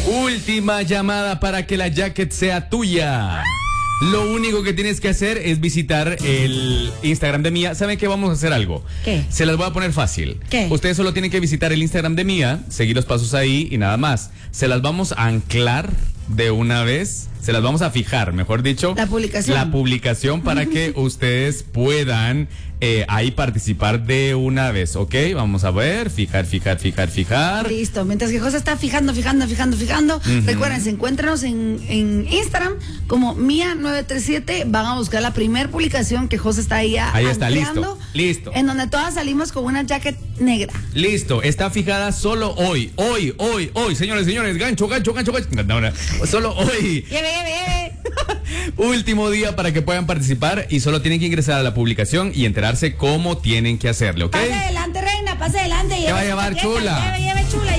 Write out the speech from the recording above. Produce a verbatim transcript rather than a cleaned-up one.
Última llamada para que la jacket sea tuya. Lo único que tienes que hacer es visitar el Instagram de Mía. ¿Saben qué? Vamos a hacer algo. ¿Qué? Se las voy a poner fácil. ¿Qué? Ustedes solo tienen que visitar el Instagram de Mía, seguir los pasos ahí y nada más. Se las vamos a anclar de una vez. Se las vamos a fijar, mejor dicho. La publicación. La publicación para que ustedes puedan eh, ahí participar de una vez, ¿ok? Vamos a ver, fijar, fijar, fijar, fijar. Listo, mientras que José está fijando, fijando, fijando, fijando. Uh-huh. Recuerden, se encuéntranos en, en Instagram como Mía nueve tres siete. Van a buscar la primera publicación que José está ahí a, Ahí está, ampliando, listo, listo. En donde todas salimos con una jacket negra. Listo, está fijada solo hoy, hoy, hoy, hoy, señores, señores, gancho, gancho, gancho, gancho. No, no, solo hoy. Lleve, lleve, lleve. Último día para que puedan participar y solo tienen que ingresar a la publicación y enterarse cómo tienen que hacerle, ¿ok? Pase adelante, reina, pase adelante. ¿Qué va a llevar, chula? Lleve, lleve, chula.